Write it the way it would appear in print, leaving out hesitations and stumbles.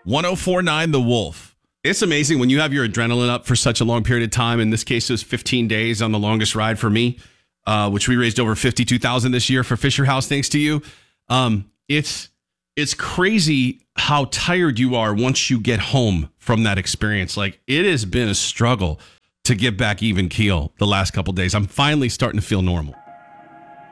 1049 The Wolf. It's amazing when you have your adrenaline up for such a long period of time. In this case, it was 15 days on the longest ride for me, which we raised over $52,000 this year for Fisher House, thanks to you. It's crazy how tired you are once you get home from that experience. Like, it has been a struggle to get back even keel the last couple days. I'm finally starting to feel normal.